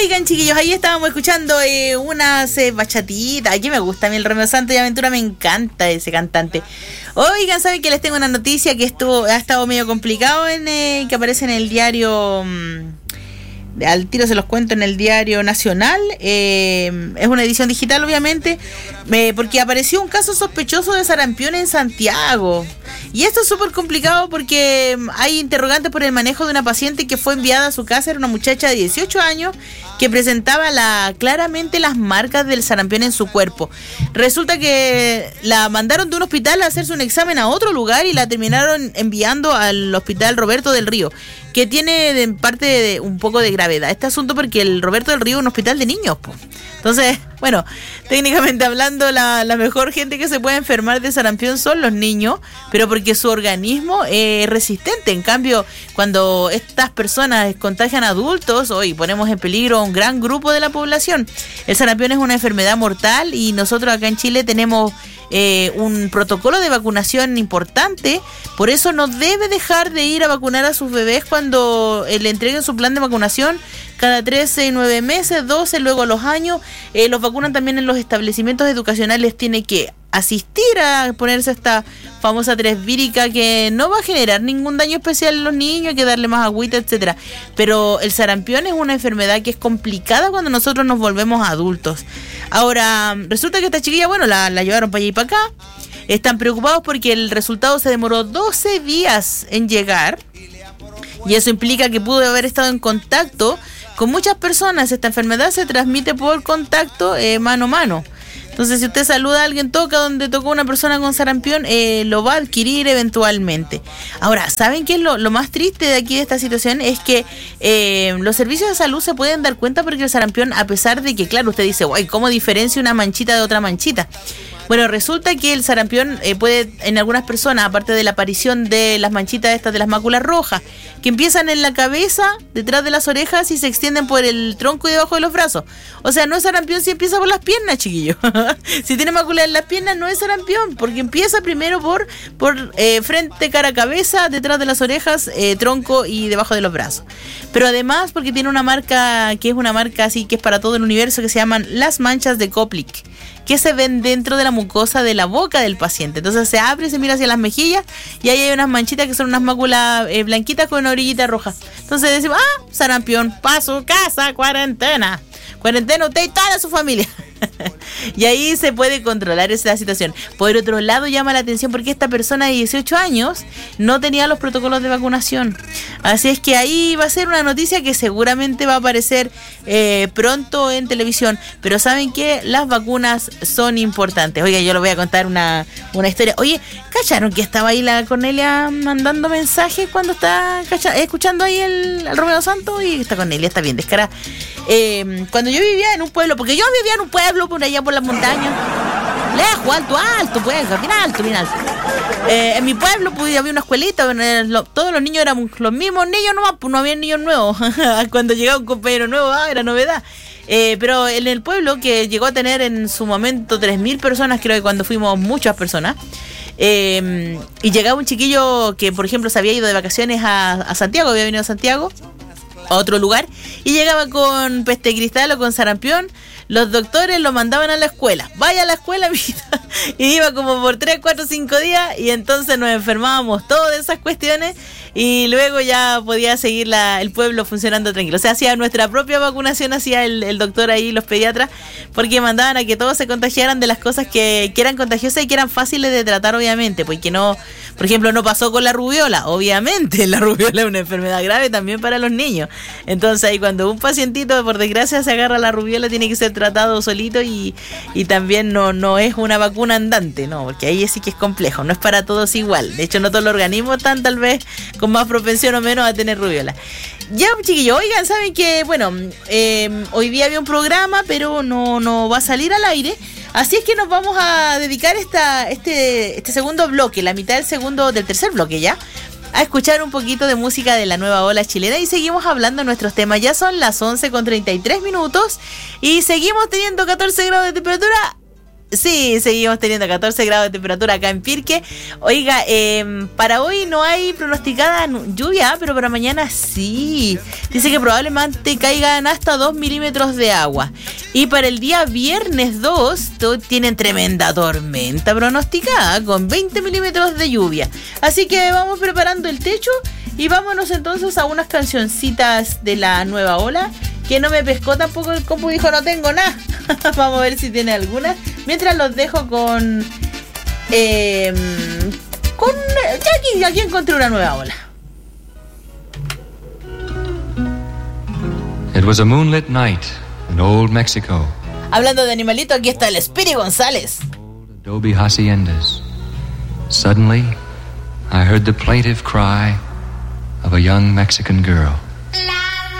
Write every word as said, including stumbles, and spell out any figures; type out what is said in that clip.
Oigan, chiquillos, ahí estábamos escuchando eh, unas eh, bachatitas. Aquí me gusta a mí el Romeo Santos y Aventura, me encanta ese cantante. Oigan, ¿saben que les tengo una noticia que estuvo ha estado medio complicado en eh, que aparece en el diario... Mmm, al tiro se los cuento, en el Diario Nacional? Eh, es una edición digital, obviamente, eh, porque apareció un caso sospechoso de sarampión en Santiago. Y esto es súper complicado porque hay interrogantes por el manejo de una paciente que fue enviada a su casa. Era una muchacha de dieciocho años que presentaba la, claramente las marcas del sarampión en su cuerpo. Resulta que la mandaron de un hospital a hacerse un examen a otro lugar y la terminaron enviando al Hospital Roberto del Río, que tiene de parte de un poco de gravedad este asunto, porque el Roberto del Río es un hospital de niños, po. Entonces, bueno, técnicamente hablando, la, la mejor gente que se puede enfermar de sarampión son los niños, pero porque su organismo es resistente. En cambio, cuando estas personas contagian a adultos, hoy ponemos en peligro a un gran grupo de la población. El sarampión es una enfermedad mortal y nosotros acá en Chile tenemos Eh, un protocolo de vacunación importante. Por eso no debe dejar de ir a vacunar a sus bebés cuando eh, le entreguen su plan de vacunación cada trece y nueve meses, doce, luego a los años. Eh, los vacunan también en los establecimientos educacionales. Tiene que asistir a ponerse esta famosa tres vírica que no va a generar ningún daño especial en los niños, hay que darle más agüita, etcétera. Pero el sarampión es una enfermedad que es complicada cuando nosotros nos volvemos adultos. Ahora, resulta que esta chiquilla, bueno, la, la llevaron para allá y para acá. Están preocupados porque el resultado se demoró doce días en llegar, y eso implica que pudo haber estado en contacto con muchas personas. Esta enfermedad se transmite por contacto eh, mano a mano. Entonces, si usted saluda a alguien, toca donde tocó una persona con sarampión, eh, lo va a adquirir eventualmente. Ahora, ¿saben qué es lo, lo más triste de aquí de esta situación? Es que eh, los servicios de salud se pueden dar cuenta porque el sarampión, a pesar de que, claro, usted dice, guay, ¿cómo diferencia una manchita de otra manchita? Bueno, resulta que el sarampión eh, puede, en algunas personas, aparte de la aparición de las manchitas estas de las máculas rojas, que empiezan en la cabeza, detrás de las orejas y se extienden por el tronco y debajo de los brazos. O sea, no es sarampión si empieza por las piernas, chiquillos. Si tiene mácula en las piernas, no es sarampión, porque empieza primero por, por eh, frente, cara, cabeza, detrás de las orejas, eh, tronco y debajo de los brazos. Pero además porque tiene una marca, que es una marca así, que es para todo el universo, que se llaman las manchas de Koplik, que se ven dentro de la mucosa de la boca del paciente. Entonces se abre y se mira hacia las mejillas y ahí hay unas manchitas que son unas máculas eh, blanquitas con una orillita roja. Entonces decimos, ah, sarampión, pa' su casa, cuarentena. Cuarentena usted y toda su familia. Y ahí se puede controlar esa situación. Por otro lado, llama la atención porque esta persona de dieciocho años no tenía los protocolos de vacunación. Así es que ahí va a ser una noticia que seguramente va a aparecer eh, pronto en televisión. Pero ¿saben qué? Las vacunas son importantes. Oiga, yo les voy a contar una, una historia. Oye, ¿cacharon que estaba ahí la Cornelia mandando mensajes cuando está cacha- escuchando ahí el, el Romeo Santos? Y esta Cornelia está bien descarada. Eh, cuando yo vivía en un pueblo, porque yo vivía en un pueblo por allá por las montañas, lejos, alto, alto, pues, bien alto, bien alto. Eh, en mi pueblo pues, había una escuelita, lo, todos los niños eran los mismos niños nomás, pues no había niños nuevos. Cuando llegaba un compañero nuevo, ah, era novedad. Eh, pero en el pueblo, que llegó a tener en su momento tres mil personas, creo que cuando fuimos muchas personas, eh, y llegaba un chiquillo que, por ejemplo, se había ido de vacaciones a, a Santiago, había venido a Santiago, a otro lugar, y llegaba con peste cristal o con sarampión. Los doctores lo mandaban a la escuela. Vaya a la escuela, mijita. Y iba como por tres, cuatro, cinco días. Y entonces nos enfermábamos todas de esas cuestiones. Y luego ya podía seguir la, el pueblo funcionando tranquilo. O sea, hacía nuestra propia vacunación, hacía el, el doctor ahí, los pediatras, porque mandaban a que todos se contagiaran de las cosas que, que eran contagiosas y que eran fáciles de tratar, obviamente. Porque no, por ejemplo, no pasó con la rubiola. Obviamente, la rubiola es una enfermedad grave también para los niños. Entonces, ahí cuando un pacientito, por desgracia, se agarra la rubiola, tiene que ser tratado solito y, y también no, no es una vacuna andante, no, porque ahí sí que es complejo, no es para todos igual. De hecho, no todos los organismos están tal vez con más propensión o menos a tener rubiola. Ya, chiquillos, oigan, saben que, bueno, eh, hoy día había un programa, pero no, no va a salir al aire. Así es que nos vamos a dedicar esta, este, este segundo bloque, la mitad del segundo, del tercer bloque ya, a escuchar un poquito de música de la nueva ola chilena y seguimos hablando de nuestros temas. Ya son las once con treinta y tres minutos y seguimos teniendo catorce grados de temperatura Sí, seguimos teniendo catorce grados de temperatura acá en Pirque. Oiga, eh, para hoy no hay pronosticada lluvia, pero para mañana sí. Dice que probablemente caigan hasta dos milímetros de agua. Y para el día viernes dos, tienen tremenda tormenta pronosticada con veinte milímetros de lluvia. Así que vamos preparando el techo y vámonos entonces a unas cancioncitas de la nueva ola. Que no me pescó tampoco el compu, dijo no tengo nada. Vamos a ver si tiene alguna. Mientras los dejo con... Eh, con ya aquí, aquí encontré una nueva ola. It was a moonlit night in old Mexico. Hablando de animalito, aquí está el Speedy González. Old adobe haciendas. Suddenly, I heard the plaintive cry of a young Mexican girl.